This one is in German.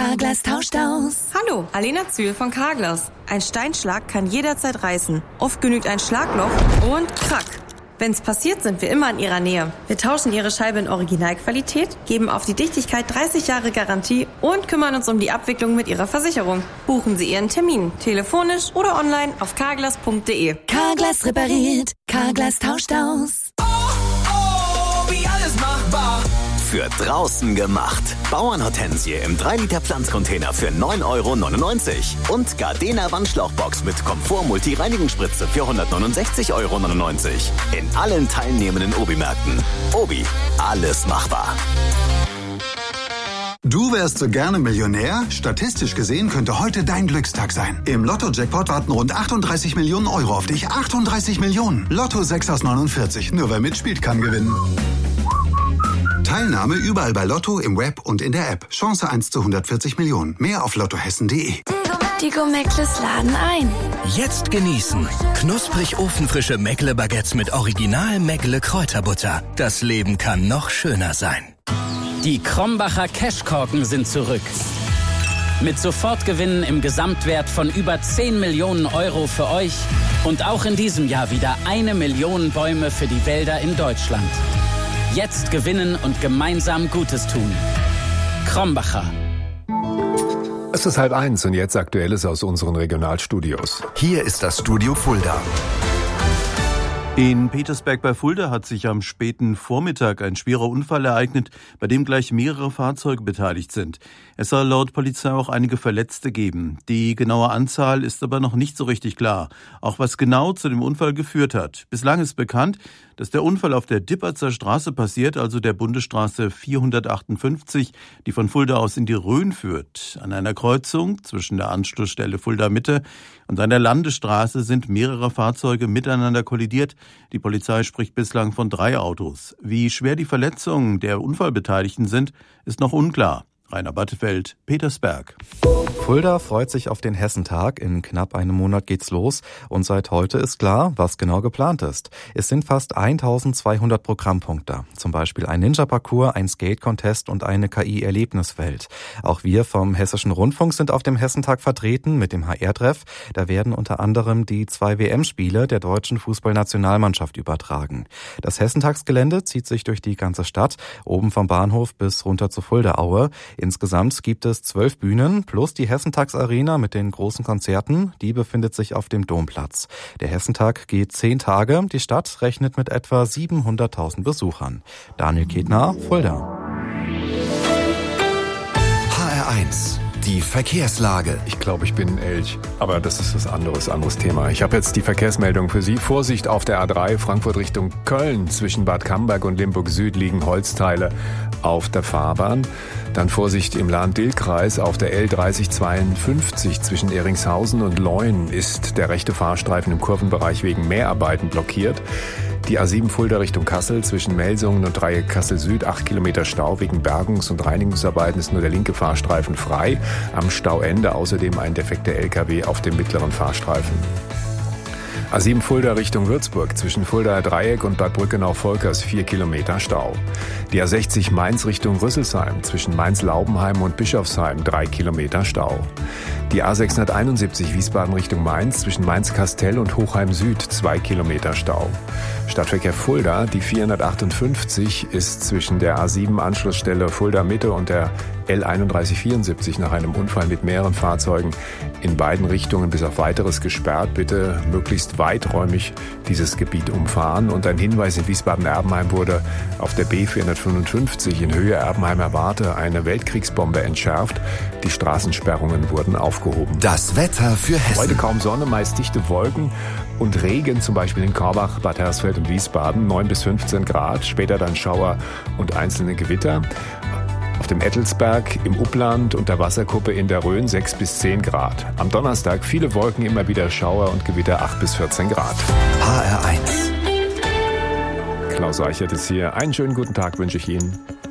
Carglass tauscht aus. Hallo, Alena Zühl von Carglass. Ein Steinschlag kann jederzeit reißen. Oft genügt ein Schlagloch und krack. Wenn's passiert, sind wir immer in Ihrer Nähe. Wir tauschen Ihre Scheibe in Originalqualität, geben auf die Dichtigkeit 30 Jahre Garantie und kümmern uns um die Abwicklung mit Ihrer Versicherung. Buchen Sie Ihren Termin, telefonisch oder online auf carglass.de. Carglass repariert, Carglass tauscht aus. Wie alles machbar. Für draußen gemacht. Bauernhortensie im 3-Liter Pflanzcontainer für 9,99 € und Gardena Wandschlauchbox mit Komfort-Multi-Reinigungsspritze für 169,99 € in allen teilnehmenden Obi-Märkten. Obi, alles machbar. Du wärst so gerne Millionär? Statistisch gesehen könnte heute dein Glückstag sein. Im Lotto-Jackpot warten rund 38 Millionen Euro auf dich. 38 Millionen. Lotto 6 aus 49. Nur wer mitspielt, kann gewinnen. Teilnahme überall bei Lotto, im Web und in der App. Chance 1 zu 140 Millionen. Mehr auf lottohessen.de. Die Gomeckles laden ein. Jetzt genießen. Knusprig ofenfrische Meckle-Baguettes mit Original Meckle-Kräuterbutter. Das Leben kann noch schöner sein. Die Krombacher Cashkorken sind zurück. Mit Sofortgewinnen im Gesamtwert von über 10 Millionen Euro für euch und auch in diesem Jahr wieder 1 Million Bäume für die Wälder in Deutschland. Jetzt gewinnen und gemeinsam Gutes tun. Krombacher. Es ist 12:30 und jetzt Aktuelles aus unseren Regionalstudios. Hier ist das Studio Fulda. In Petersberg bei Fulda hat sich am späten Vormittag ein schwerer Unfall ereignet, bei dem gleich mehrere Fahrzeuge beteiligt sind. Es soll laut Polizei auch einige Verletzte geben. Die genaue Anzahl ist aber noch nicht so richtig klar. Auch was genau zu dem Unfall geführt hat. Bislang ist bekannt, dass der Unfall auf der Dippertzer Straße passiert, also der Bundesstraße 458, die von Fulda aus in die Rhön führt. An einer Kreuzung zwischen der Anschlussstelle Fulda Mitte und einer Landesstraße sind mehrere Fahrzeuge miteinander kollidiert. Die Polizei spricht bislang von 3 Autos. Wie schwer die Verletzungen der Unfallbeteiligten sind, ist noch unklar. Rainer Battefeld, Petersberg. Fulda freut sich auf den Hessentag. In knapp einem Monat geht's los. Und seit heute ist klar, was genau geplant ist. Es sind fast 1200 Programmpunkte. Zum Beispiel ein Ninja-Parcours, ein Skate-Contest und eine KI-Erlebniswelt. Auch wir vom Hessischen Rundfunk sind auf dem Hessentag vertreten mit dem HR-Treff. Da werden unter anderem die 2 WM-Spiele der deutschen Fußballnationalmannschaft übertragen. Das Hessentagsgelände zieht sich durch die ganze Stadt, oben vom Bahnhof bis runter zur Fuldaaue. Insgesamt gibt es 12 Bühnen plus die Hessentagsarena mit den großen Konzerten. Die befindet sich auf dem Domplatz. Der Hessentag geht 10 Tage. Die Stadt rechnet mit etwa 700.000 Besuchern. Daniel Ketner, Fulda. HR1, die Verkehrslage. Ich glaube, ich bin ein Elch, aber das ist was anderes Thema. Ich habe jetzt die Verkehrsmeldung für Sie. Vorsicht auf der A3 Frankfurt Richtung Köln. Zwischen Bad Camberg und Limburg Süd liegen Holzteile auf der Fahrbahn. Dann Vorsicht im Lahn-Dill-Kreis auf der L3052 zwischen Eringshausen und Leun ist der rechte Fahrstreifen im Kurvenbereich wegen Mehrarbeiten blockiert. Die A7 Fulda Richtung Kassel zwischen Melsungen und Dreieck Kassel Süd 8 Kilometer Stau wegen Bergungs- und Reinigungsarbeiten ist nur der linke Fahrstreifen frei. Am Stauende außerdem ein defekter LKW auf dem mittleren Fahrstreifen. A7 Fulda Richtung Würzburg zwischen Fuldaer Dreieck und Bad Brückenau-Volkers 4 Kilometer Stau. Die A60 Mainz Richtung Rüsselsheim zwischen Mainz-Laubenheim und Bischofsheim 3 Kilometer Stau. Die A671 Wiesbaden Richtung Mainz zwischen Mainz-Kastell und Hochheim Süd 2 Kilometer Stau. Stadtverkehr Fulda, die 458 ist zwischen der A7 Anschlussstelle Fulda Mitte und der L3174 nach einem Unfall mit mehreren Fahrzeugen in beiden Richtungen bis auf weiteres gesperrt. Bitte möglichst weiträumig dieses Gebiet umfahren. Und ein Hinweis: in Wiesbaden-Erbenheim wurde auf der B455 in Höhe Erbenheimer-Warte eine Weltkriegsbombe entschärft. Die Straßensperrungen wurden aufgehoben. Das Wetter für Hessen. Heute kaum Sonne, meist dichte Wolken und Regen, zum Beispiel in Korbach, Bad Hersfeld und Wiesbaden, 9 bis 15 Grad. Später dann Schauer und einzelne Gewitter. Auf dem Ettelsberg, im Upland und der Wasserkuppe in der Rhön 6 bis 10 Grad. Am Donnerstag viele Wolken, immer wieder Schauer und Gewitter 8 bis 14 Grad. HR1. Klaus Reichert ist hier. Einen schönen guten Tag wünsche ich Ihnen.